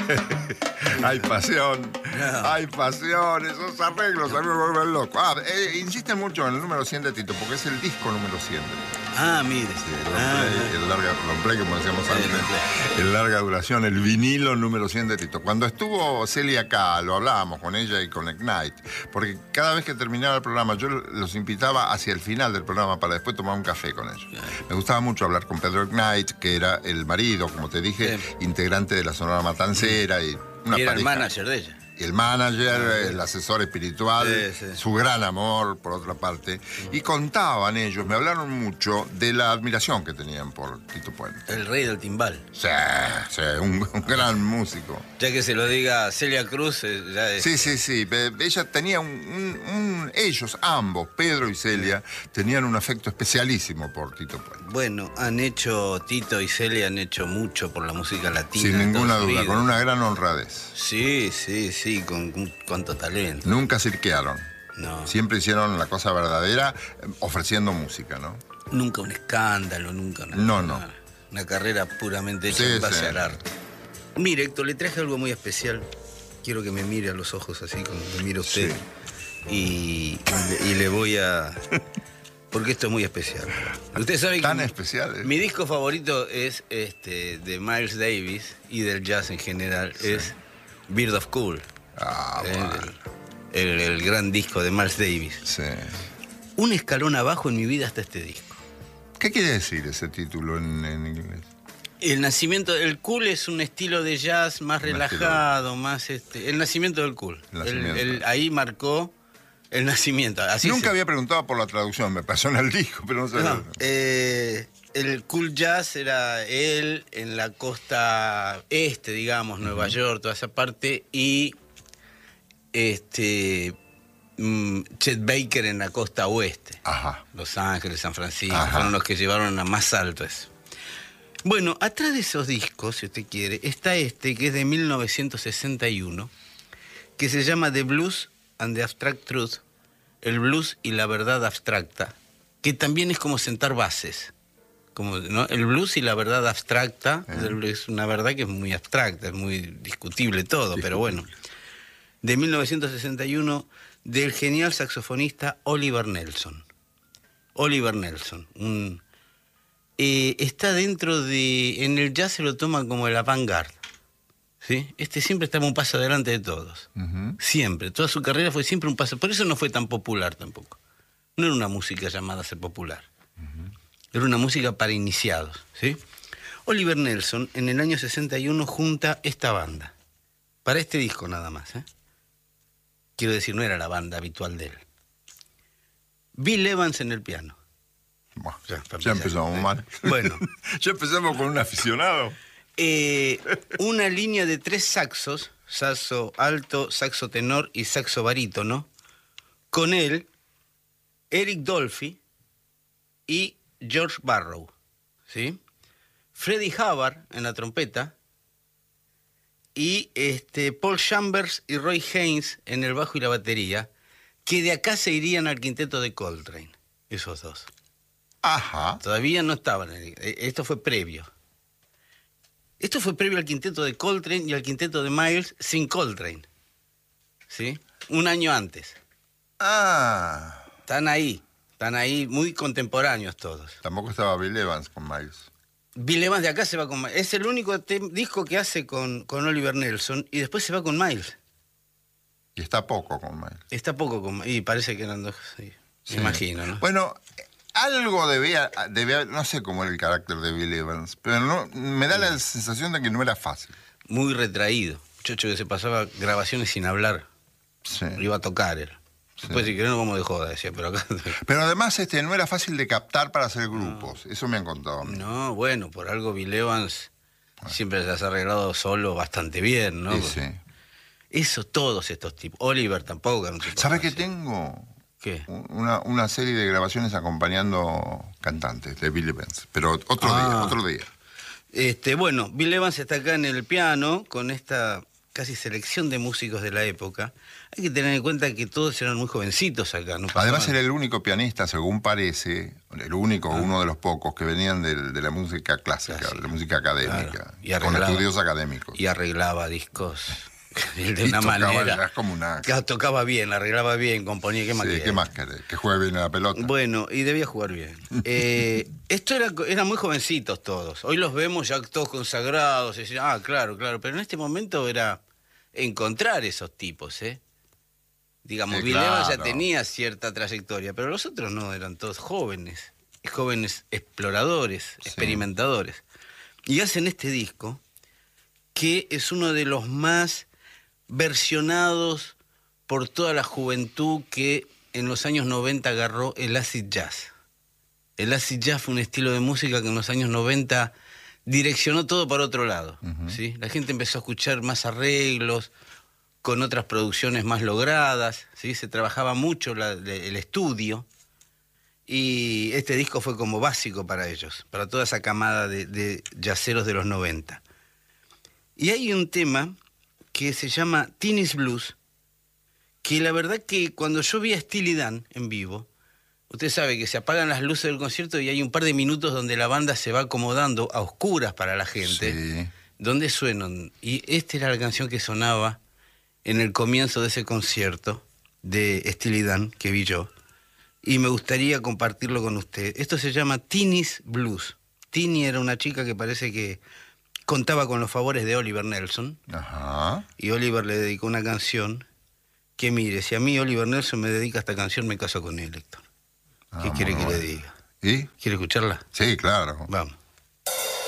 Hay pasión, No. hay pasión, esos arreglos a mí me vuelven loco. Insisten mucho en el número 100 de Tito, porque es el disco número 100 de Tito. Ah, mire. Sí, el long play, como decíamos Sí, antes, long play. el larga duración, el vinilo número 100 de Tito. Cuando estuvo Celia acá, lo hablábamos con ella y con Ignite, porque cada vez que terminaba el programa, yo los invitaba hacia el final del programa para después tomar un café con ellos. Me gustaba mucho hablar con Pedro Ignite, que era el marido, como te dije, Sí. integrante de la Sonora Matancera y una Y era el pareja. manager de ella. El manager, el asesor espiritual, Sí, sí. su gran amor, por otra parte. Y contaban ellos, me hablaron mucho de la admiración que tenían por Tito Puente. El rey del timbal. Sí, sí, un gran músico. Ya que se lo diga Celia Cruz, ya es... Sí. Ella tenía ellos, ambos, Pedro y Celia, tenían un afecto especialísimo por Tito Puente. Bueno, Tito y Celia han hecho mucho por la música latina. Sin ninguna toda su duda, vida. con una gran honradez. Sí, con cuánto talento. Nunca cirquearon. No, Siempre hicieron la cosa verdadera, ofreciendo música, ¿no? nunca un escándalo, nunca nada. No. Una carrera puramente hecha Sí, en base sí. al arte. Mire, Héctor, le traje algo muy especial. Quiero que me mire a los ojos así como me mira usted. Sí. Y le voy a... Porque esto es muy especial. Usted sabe Tan que especial. mi disco favorito es de Miles Davis y del jazz en general. Es Bird of Cool. Bueno. El gran disco de Miles Davis. Sí. Un escalón abajo en mi vida hasta este disco. ¿Qué quiere decir ese título en inglés? El nacimiento del cool es un estilo de jazz más relajado, más el nacimiento del cool. El nacimiento. Ahí marcó el nacimiento. Así Nunca había preguntado por la traducción, me pasó en el disco, pero no sé. No, el cool jazz era él en la costa este, digamos, Nueva York, toda esa parte, y Chet Baker en la costa oeste. Ajá. Los Ángeles, San Francisco, Ajá. fueron los que llevaron a más alto eso. Bueno, atrás de esos discos, si usted quiere, está que es de 1961, que se llama The Blues and the Abstract Truth, el blues y la verdad abstracta, que también es como sentar bases. Como, ¿no? El blues y la verdad abstracta es una verdad que es muy abstracta, es muy discutible todo, pero bueno. De 1961, del genial saxofonista Oliver Nelson. Oliver Nelson, está dentro de... En el jazz se lo toma como el avant-garde, ¿sí? Siempre está un paso adelante de todos. Siempre. Toda su carrera fue siempre un paso. Por eso no fue tan popular tampoco. No era una música llamada a ser popular. Era una música para iniciados, ¿sí? Oliver Nelson, en el año 61, junta esta banda. Para este disco nada más, ¿eh? Quiero decir, no era la banda habitual de él. Bill Evans en el piano. Bueno, Ya ya empezamos mal. Bueno. Ya empezamos con un aficionado. Una línea de 3 saxos, saxo alto, saxo tenor y saxo barítono, con él, Eric Dolphy y George Barrow, ¿sí? Freddie Hubbard en la trompeta y Paul Chambers y Roy Haynes en el bajo y la batería, que de acá se irían al quinteto de Coltrane, esos dos. Ajá. Todavía no estaban. Esto fue previo. Esto fue previo al quinteto de Coltrane y al quinteto de Miles sin Coltrane. ¿Sí? Un año antes. Ah. Están ahí muy contemporáneos todos. Tampoco estaba Bill Evans con Miles. Bill Evans de acá se va con Miles. Es el único disco que hace con Oliver Nelson y después se va con Miles. Y está poco con Miles. Está poco con... Y parece que eran dos, sí, Sí. me imagino, ¿no? Bueno, algo debía haber, no sé cómo era el carácter de Bill Evans, pero no, me da la sensación de que no era fácil. Muy retraído. Muchacho que se pasaba grabaciones sin hablar. Sí. Iba a tocar él. Después si querés no vamos de joda, decía, pero acá... Pero además no era fácil de captar para hacer grupos. Eso me han contado a mí. No, bueno, por algo Bill Evans siempre se has arreglado solo bastante bien, ¿no? Sí, sí. Eso, todos estos tipos. Oliver tampoco era un tipo ¿Sabes qué fácil. tengo? ¿Qué? Una serie de grabaciones acompañando cantantes de Bill Evans. Pero otro día. Bueno, Bill Evans está acá en el piano con esta casi selección de músicos de la época, hay que tener en cuenta que todos eran muy jovencitos acá. No Además era el único pianista, según parece, el único, uno de los pocos, que venían de la música clásica, de la música académica, claro. con estudios académicos. Y arreglaba discos de Y una tocaba manera. jazz como una... Claro, tocaba bien, arreglaba bien, componía, ¿qué más Sí, querés? ¿qué más querés? Que juegue bien a la pelota. Bueno, y debía jugar bien. Esto eran muy jovencitos todos. Hoy los vemos ya todos consagrados. Y decían, claro, pero en este momento era encontrar esos tipos, ¿eh? Digamos, Sí, Vilema ya claro. tenía cierta trayectoria, pero los otros no, eran todos jóvenes exploradores, experimentadores. Y hacen este disco, que es uno de los más versionados por toda la juventud que en los años 90 agarró el acid jazz. El acid jazz fue un estilo de música que en los años 90 direccionó todo para otro lado. ¿Sí? La gente empezó a escuchar más arreglos, con otras producciones más logradas, ¿sí? Se trabajaba mucho el estudio, y este disco fue como básico para ellos, para toda esa camada de jazzeros de los 90. Y hay un tema que se llama Teenage Blues, que la verdad que cuando yo vi a Steely Dan en vivo, usted sabe que se apagan las luces del concierto y hay un par de minutos donde la banda se va acomodando a oscuras para la gente, Sí. donde suenan. Y esta era la canción que sonaba en el comienzo de ese concierto de Steely Dan que vi yo. Y me gustaría compartirlo con usted. Esto se llama Teenage Blues. Teeny era una chica que parece que contaba con los favores de Oliver Nelson. Ajá. Y Oliver le dedicó una canción que, mire, si a mí Oliver Nelson me dedica esta canción, me caso con él, Héctor. ¿Qué quiere que le diga? ¿Y? ¿Quiere escucharla? Sí, claro. Vamos.